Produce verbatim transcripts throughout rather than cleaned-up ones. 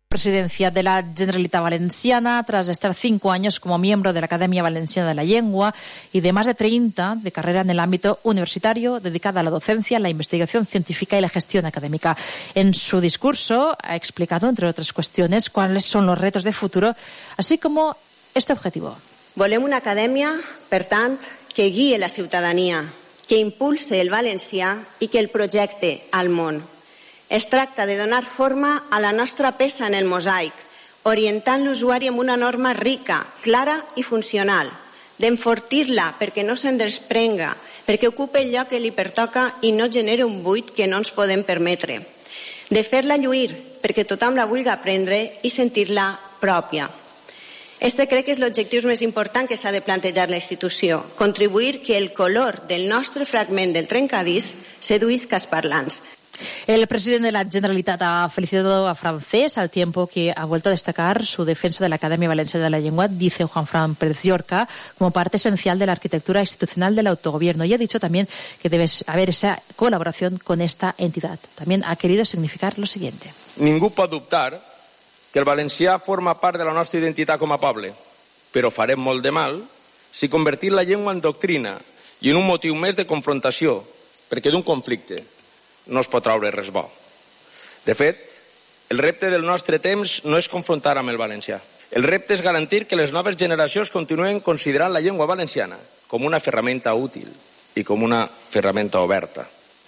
Presidencia de la Generalitat Valenciana tras estar cinco años como miembro de la Academia Valenciana de la Lengua y de más de treinta de carrera en el ámbito universitario dedicada a la docencia, la investigación científica y la gestión académica. En su discurso ha explicado, entre otras cuestiones, cuáles son los retos de futuro, así como este objetivo. Volem una acadèmia, per tant, que guie la ciutadania, que impulse el valencià i que el projecte al món. Es tracta de donar forma a la nostra peça en el mosaic, orientant l'usuari amb una norma rica, clara i funcional, d'enfortir-la perquè no se'n desprenga, perquè ocupe el lloc que li pertoca i no genere un buit que no ens podem permetre, de fer-la lluir perquè tothom la vulgui aprendre i sentir-la pròpia. Este crec que és l'objectiu més important que s'ha de plantejar la institució, contribuir que el color del nostre fragment del trencadís seduïsca els parlants. El presidente de la Generalitat ha felicitado a Francés al tiempo que ha vuelto a destacar su defensa de la Academia Valenciana de la Lengua, dice Juanfran Pérez Llorca, como parte esencial de la arquitectura institucional del autogobierno, y ha dicho también que debe haber esa colaboración con esta entidad. También ha querido significar lo siguiente. Ningú pot dubtar que el valencià forma part de la nostra identitat com a poble, però farem molt de mal si convertir la llengua en doctrina i en un motiu més de confrontació, perquè d'un conflicte no es pot traure res bo. De fet, el repte del nostre temps no és confrontar amb el valencià. El repte és garantir que les noves generacions continuen considerant la llengua valenciana com una ferramenta útil i com una ferramenta oberta.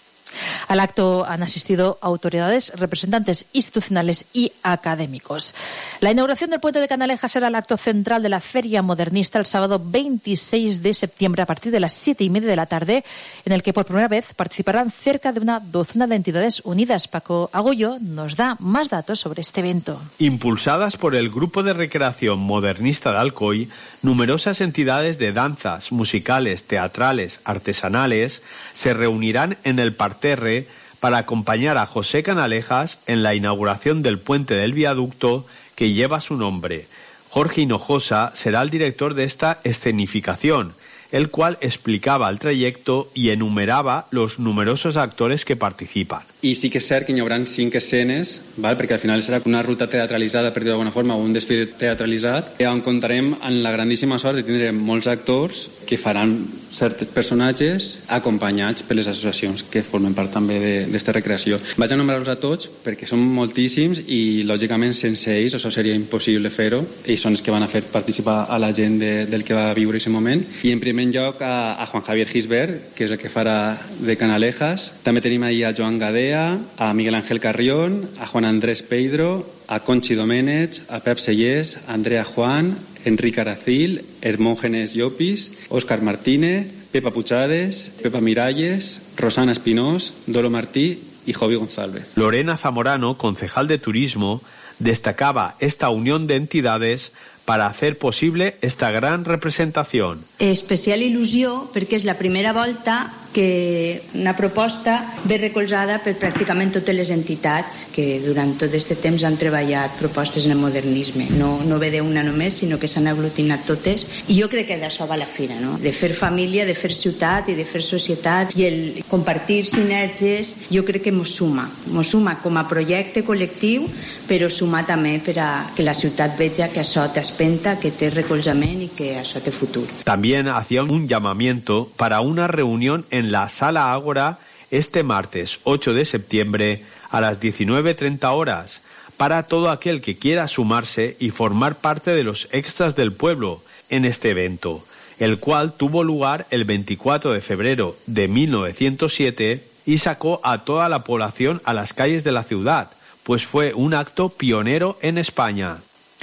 Al acto han asistido autoridades, representantes institucionales y académicos. La inauguración del puente de Canalejas será el acto central de la Feria Modernista el sábado veintiséis de septiembre a partir de las siete y media de la tarde, en el que por primera vez participarán cerca de una docena de entidades unidas. Paco Agullo nos da más datos sobre este evento. Impulsadas por el Grupo de Recreación Modernista de Alcoy, numerosas entidades de danzas, musicales, teatrales, artesanales se reunirán en el parterre para acompañar a José Canalejas en la inauguración del puente del viaducto que lleva su nombre. Jorge Hinojosa será el director de esta escenificación, el cual explicaba el trayecto y enumeraba los numerosos actores que participan. I sí que és cert que hi haurà cinc escenes, val? Perquè al final serà una ruta teatralitzada, per dir d'alguna forma, o un desfile teatralitzat, on comptarem amb la grandíssima sort de tindre molts actors que faran certs personatges acompanyats per les associacions que formen part també d'esta recreació. Vaig anomenar-los a tots perquè són moltíssims i, lògicament, sense ells això seria impossible fer-ho. Ells són els que van a fer participar a la gent de, del que va viure aquest moment. I, en primer lloc, a, a Juan Javier Gisbert, que és el que farà de Canalejas. També tenim ahir a Joan Gadea, a Miguel Ángel Carrión, a Juan Andrés Peidro, a Conchi Domènech, a Pep Sellés, a Andrea Juan, Enric Aracil, Hermógenes Llopis, Òscar Martínez, Pepa Puchades, Pepa Miralles, Rosana Espinós, Dolo Martí y Jovi González. Lorena Zamorano, concejal de Turismo, destacaba esta unión de entidades para hacer posible esta gran representación. Especial il·lusió perquè és la primera volta que una proposta ve recolzada per pràcticament totes les entitats que durant tot aquest temps han treballat propostes en el modernisme. No, no ve d'una només, sinó que s'han aglutinat totes. I jo crec que d'això va la fira, no? De fer família, de fer ciutat i de fer societat. I el compartir sinergies jo crec que mos suma. Mos suma com a projecte col·lectiu, però suma també per a que la ciutat veja que això t'espenta, que té recolzament i que això té futur. También hacía un llamamiento para una reunión en la Sala Ágora este martes ocho de septiembre a las diecinueve treinta horas para todo aquel que quiera sumarse y formar parte de los extras del pueblo en este evento, el cual tuvo lugar el veinticuatro de febrero de mil novecientos siete y sacó a toda la población a las calles de la ciudad, pues fue un acto pionero en España.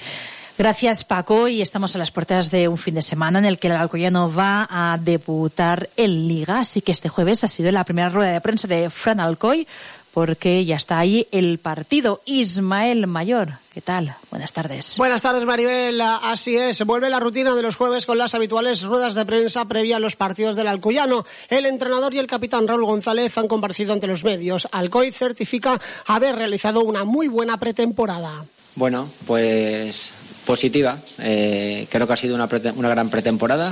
Gracias, Paco, y estamos a las puertas de un fin de semana en el que el alcoyano va a debutar en Liga, así que este jueves ha sido la primera rueda de prensa de Fran Alcoy, porque ya está ahí el partido. Ismael Mayor, ¿qué tal? Buenas tardes. Buenas tardes, Maribel. Así es, vuelve la rutina de los jueves con las habituales ruedas de prensa previa a los partidos del Alcoyano. El entrenador y el capitán Raúl González han comparecido ante los medios. Alcoy certifica haber realizado una muy buena pretemporada. Bueno, pues positiva. Eh, creo que ha sido una, prete- una gran pretemporada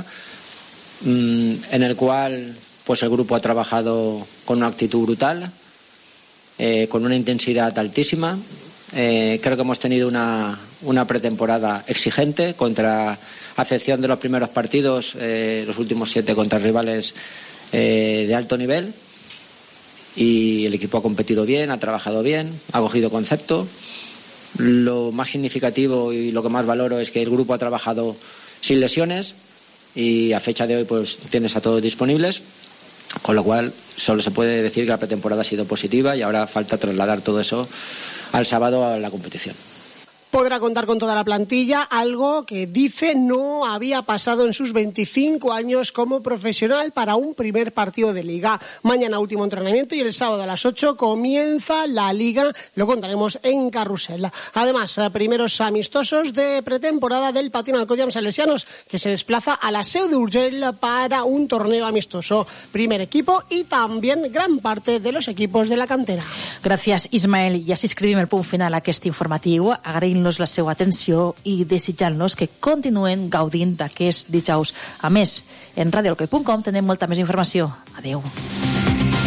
mmm, en el cual pues el grupo ha trabajado con una actitud brutal, eh, con una intensidad altísima Eh, creo que hemos tenido una, una pretemporada exigente, contra, a excepción de los primeros partidos, eh, los últimos siete contra rivales eh, de alto nivel. Y el equipo ha competido bien, ha trabajado bien, ha cogido concepto. Lo más significativo y lo que más valoro es que el grupo ha trabajado sin lesiones y a fecha de hoy pues tienes a todos disponibles, con lo cual solo se puede decir que la pretemporada ha sido positiva y ahora falta trasladar todo eso al sábado a la competición. Podrá contar con toda la plantilla, algo que dice no había pasado en sus veinticinco años como profesional para un primer partido de Liga. Mañana último entrenamiento y el sábado a las ocho comienza la Liga, lo contaremos en Carrusel. Además, primeros amistosos de pretemporada del Patín Alcoyam Salesianos, que se desplaza a la Seu d'Urgell para un torneo amistoso. Primer equipo y también gran parte de los equipos de la cantera. Gràcies, Ismael. I així escrivim el punt final a aquest informatiu. Agraïm nos la seva atenció i desitjant-nos que continuen gaudint d'aquest dijous. A més, en radio alcoi punt com tenim molta més informació. Adeu.